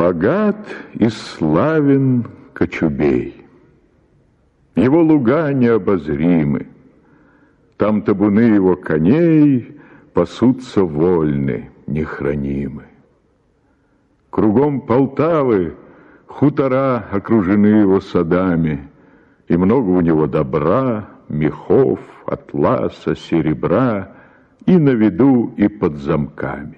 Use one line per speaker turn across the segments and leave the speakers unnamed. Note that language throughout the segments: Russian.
Богат и славен Кочубей. Его луга необозримы, там табуны его коней пасутся вольны, нехранимы. Кругом Полтавы хутора окружены его садами, и много у него добра, мехов, атласа, серебра, и на виду, и под замками.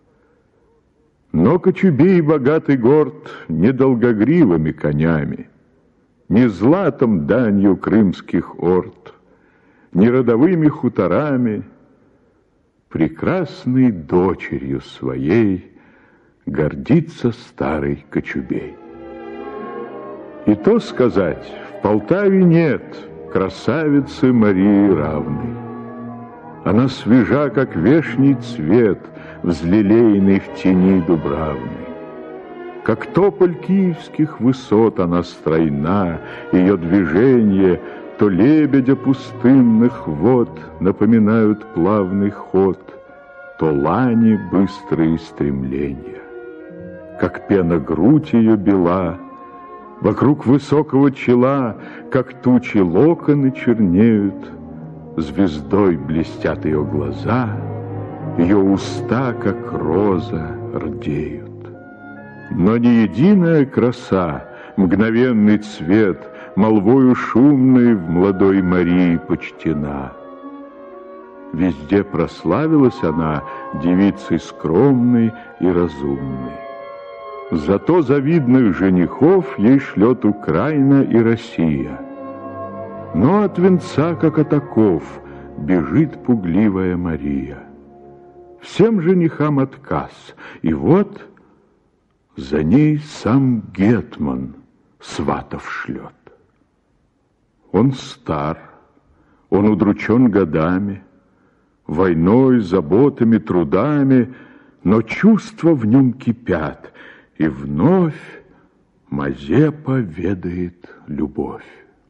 Но Кочубей богатый горд не долгогривыми конями, не златом данью крымских орд, не родовыми хуторами, прекрасной дочерью своей гордится старый Кочубей. И то сказать, в Полтаве нет красавицы Марии равной. Она свежа, как вешний цвет, взлелеянный в тени дубравной. Как тополь киевских высот она стройна, ее движения то лебедя пустынных вод напоминают плавный ход, то лани быстрые стремления. Как пена грудь ее бела, вокруг высокого чела, как тучи локоны чернеют, звездой блестят ее глаза, ее уста, как роза, рдеют. Но ни единая краса, мгновенный цвет, молвою шумной в молодой Марии почтена. Везде прославилась она девицей скромной и разумной. Зато завидных женихов ей шлет Украина и Россия. Но от венца, как от оков, бежит пугливая Мария. Всем женихам отказ, и вот за ней сам гетман сватов шлет. Он стар, он удручен годами, войной, заботами, трудами, но чувства в нем кипят, и вновь Мазепа ведает любовь.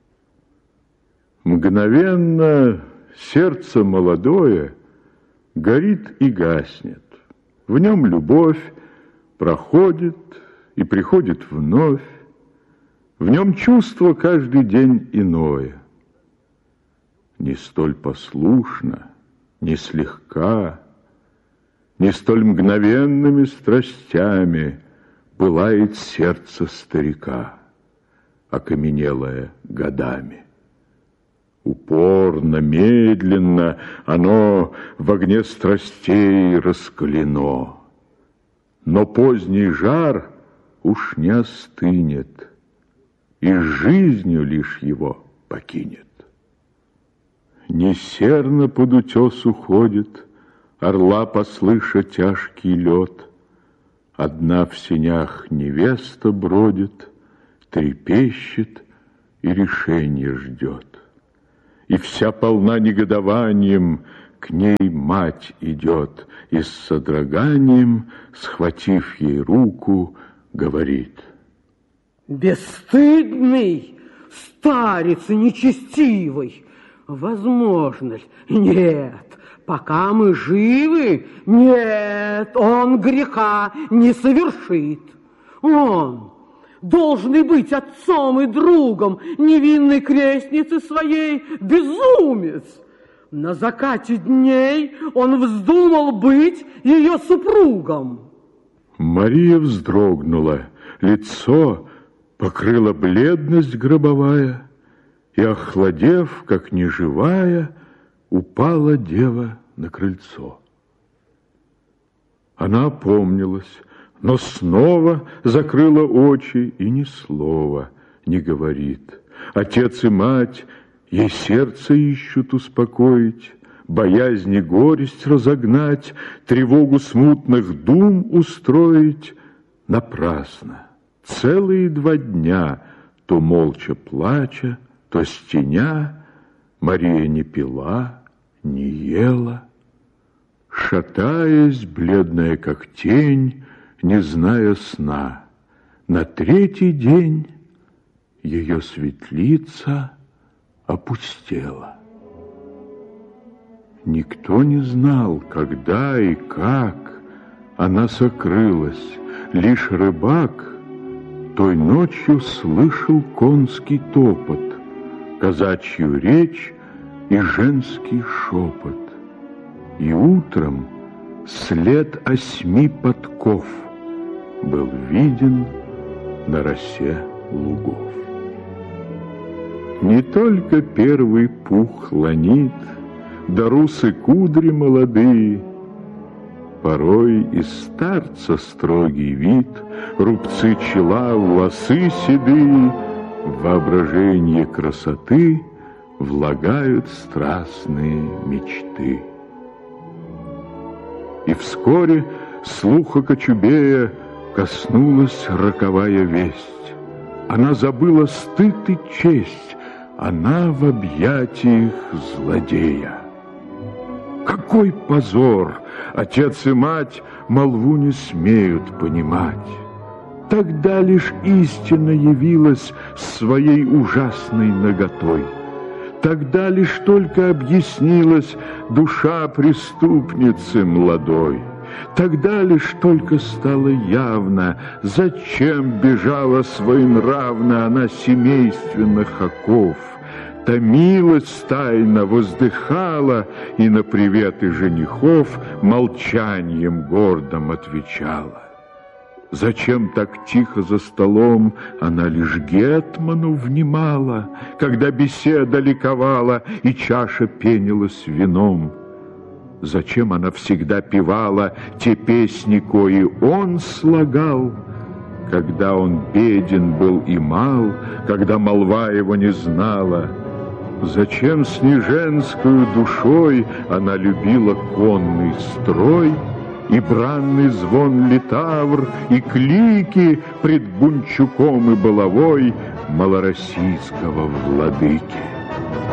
Мгновенно сердце молодое горит и гаснет. В нем любовь проходит и приходит вновь. В нем чувство каждый день иное. Не столь послушно, не слегка, не столь мгновенными страстями пылает сердце старика, окаменелое годами. Упорно, медленно оно в огне страстей раскалено, но поздний жар уж не остынет, и жизнью лишь его покинет. Несерно под утес уходит орла, послыша тяжкий лед. Одна в сенях невеста бродит, трепещет и решение ждет. И вся полна негодованием к ней мать идет, и с содроганием, схватив ей руку, говорит:
«Бесстыдный, старец нечестивый, возможно ли? Нет, пока мы живы, нет, он греха не совершит. Он, должный быть отцом и другом невинной крестницы своей, безумец. На закате дней он вздумал быть ее супругом».
Мария вздрогнула, лицо покрыла бледность гробовая, и, охладев, как неживая, упала дева на крыльцо. Она опомнилась, но снова закрыла очи и ни слова не говорит. Отец и мать ей сердце ищут успокоить, боязнь и горесть разогнать, тревогу смутных дум устроить. Напрасно. Целые 2 дня, то молча плача, то стеня, Мария не пила, не ела. Шатаясь, бледная как тень, не зная сна, на 3-й день ее светлица опустела. Никто не знал, когда и как она сокрылась, Лишь рыбак той ночью слышал конский топот, казачью речь и женский шепот. И утром след 8 подков был виден на росе лугов. Не только первый пух ланит, да русы кудри молодые, порой и старца строгий вид, рубцы чела, волосы седые, в воображение красоты влагают страстные мечты. И вскоре слуха Кочубея коснулась роковая весть. Она забыла стыд и честь, она в объятиях злодея. Какой позор! Отец и мать молву не смеют понимать. Тогда лишь истина явилась своей ужасной наготой. Тогда лишь только объяснилась душа преступницы молодой. Тогда лишь только стало явно, зачем бежала своенравно она семейственных оков, томилась тайно, воздыхала и на приветы женихов молчанием гордым отвечала. Зачем так тихо за столом она лишь гетману внимала, когда беседа ликовала и чаша пенилась вином? Зачем она всегда певала те песни, кои он слагал, когда он беден был и мал, когда молва его не знала? Зачем с неженскою душой она любила конный строй и бранный звон литавр, и клики пред Бунчуком и Баловой малороссийского владыки?